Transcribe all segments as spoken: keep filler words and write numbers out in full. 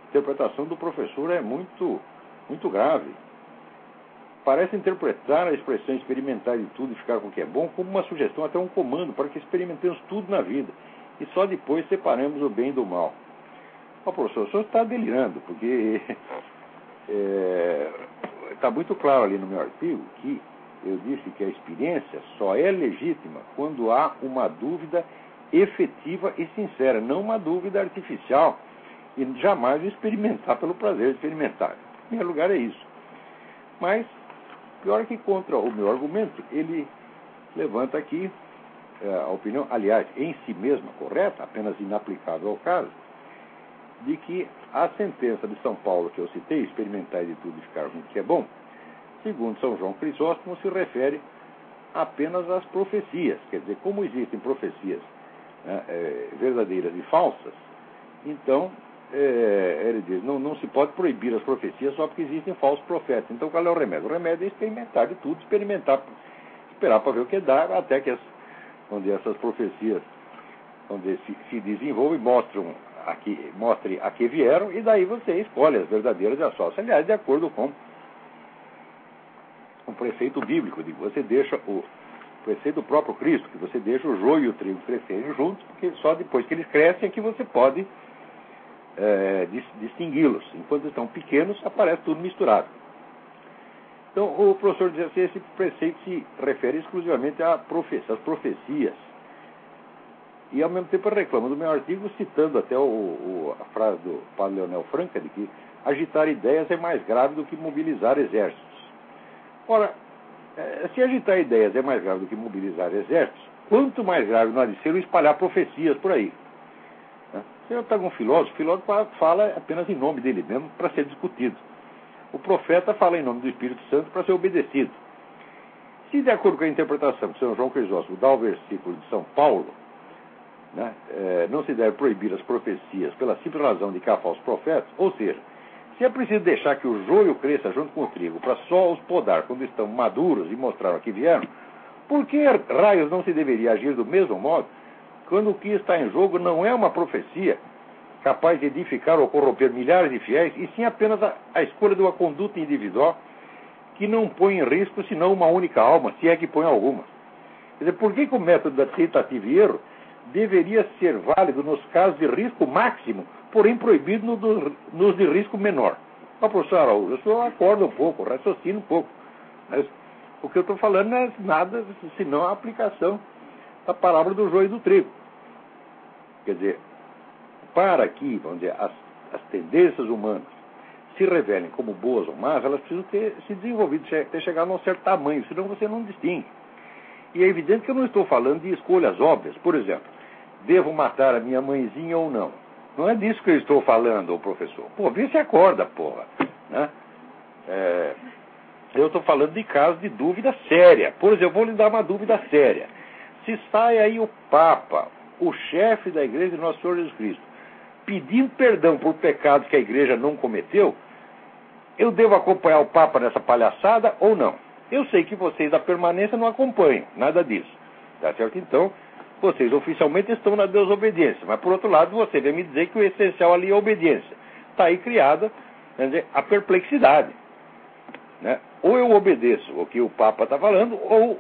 interpretação do professor é muito, muito grave. Parece interpretar a expressão experimentar de tudo e ficar com o que é bom como uma sugestão, até um comando, para que experimentemos tudo na vida e só depois separemos o bem do mal. O professor, o senhor está delirando, porque está é, muito claro ali no meu artigo que eu disse que a experiência só é legítima quando há uma dúvida efetiva e sincera, não uma dúvida artificial, e jamais experimentar pelo prazer de experimentar. Em primeiro lugar é isso. Mas, pior que contra o meu argumento, ele levanta aqui é, a opinião, aliás, em si mesma correta, apenas inaplicável ao caso, de que a sentença de São Paulo que eu citei, experimentar de tudo e ficar com o que é bom, segundo São João Crisóstomo, se refere apenas às profecias. Quer dizer, como existem profecias né, é, verdadeiras e falsas, então, é, ele diz, não, não se pode proibir as profecias só porque existem falsos profetas. Então, qual é o remédio? O remédio é experimentar de tudo, experimentar, esperar para ver o que dá, até que as, onde essas profecias onde se, se desenvolvem e mostram aqui, mostre a que vieram, e daí você escolhe as verdadeiras e as falsas. Aliás, de acordo com o preceito bíblico, de você deixa o preceito do próprio Cristo, que você deixa o joio e o trigo crescerem juntos, porque só depois que eles crescem é que você pode é, distingui-los. Enquanto estão pequenos, aparece tudo misturado. Então, o professor diz assim, esse preceito se refere exclusivamente a profe- às profecias. E, ao mesmo tempo, eu reclamo do meu artigo, citando até o, o, a frase do padre Leonel Franca, de que agitar ideias é mais grave do que mobilizar exércitos. Ora, se agitar ideias é mais grave do que mobilizar exércitos, quanto mais grave não há de ser o espalhar profecias por aí. Se eu pego um filósofo, o filósofo fala apenas em nome dele mesmo para ser discutido. O profeta fala em nome do Espírito Santo para ser obedecido. Se, de acordo com a interpretação que São João Crisóstomo dá ao versículo de São Paulo, né, é, não se deve proibir as profecias pela simples razão de que há falsos profetas, ou seja, se é preciso deixar que o joio cresça junto com o trigo para só os podar quando estão maduros e mostrar a que vieram, por que raios não se deveria agir do mesmo modo quando o que está em jogo não é uma profecia capaz de edificar ou corromper milhares de fiéis, e sim apenas a, a escolha de uma conduta individual que não põe em risco senão uma única alma, se é que põe alguma? Quer dizer, por que, que o método da tentativa e erro deveria ser válido nos casos de risco máximo, porém proibido no do, nos de risco menor? Ó, professor Araújo, eu só acordo um pouco, raciocino um pouco. Mas o que eu estou falando não é nada senão a aplicação da parábola do joio e do trigo. Quer dizer, para que, vamos dizer, as, as tendências humanas se revelem como boas ou más, elas precisam ter se desenvolvido, ter chegado a um certo tamanho, senão você não distingue. E é evidente que eu não estou falando de escolhas óbvias. Por exemplo, devo matar a minha mãezinha ou não? Não é disso que eu estou falando, professor. Pô, vê se acorda, porra. Né? É, eu estou falando de casos de dúvida séria. Por exemplo, eu vou lhe dar uma dúvida séria. Se sai aí o Papa, o chefe da Igreja de Nosso Senhor Jesus Cristo, pedindo perdão por pecados que a Igreja não cometeu, eu devo acompanhar o Papa nessa palhaçada ou não? Eu sei que vocês da permanência não acompanham, nada disso. Tá certo? Então, vocês oficialmente estão na desobediência. Mas, por outro lado, você vem me dizer que o essencial ali é a obediência. Está aí criada, quer dizer, a perplexidade. Né? Ou eu obedeço o que o Papa está falando, ou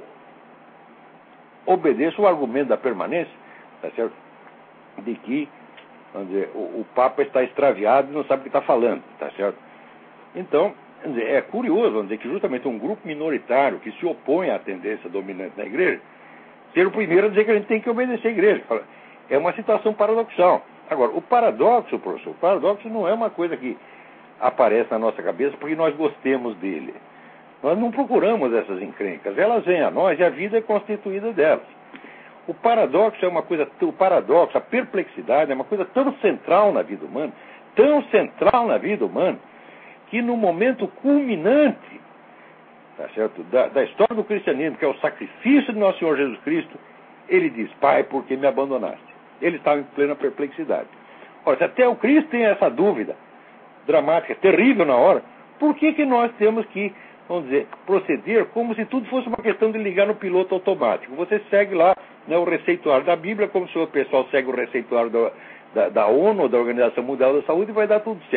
obedeço o argumento da permanência, tá certo? De que, vamos dizer, o, o Papa está extraviado e não sabe o que está falando, tá certo? Então, dizer, é curioso, vamos dizer, que justamente um grupo minoritário que se opõe à tendência dominante da igreja, ser o primeiro a dizer que a gente tem que obedecer a igreja. É uma situação paradoxal. Agora, o paradoxo, professor, o paradoxo não é uma coisa que aparece na nossa cabeça porque nós gostemos dele. Nós não procuramos essas encrencas, elas vêm a nós e a vida é constituída delas. O paradoxo é uma coisa, o paradoxo, a perplexidade é uma coisa tão central na vida humana, tão central na vida humana, que no momento culminante, tá certo, da, da história do cristianismo, que é o sacrifício de Nosso Senhor Jesus Cristo, ele diz, Pai, por que me abandonaste? Ele estava em plena perplexidade. Ora, se até o Cristo tem essa dúvida dramática, terrível na hora, por que que nós temos que, vamos dizer, proceder como se tudo fosse uma questão de ligar no piloto automático? Você segue lá, né, o receituário da Bíblia, como se o pessoal segue o receituário da, da, da ONU, ou da Organização Mundial da Saúde, e vai dar tudo certo.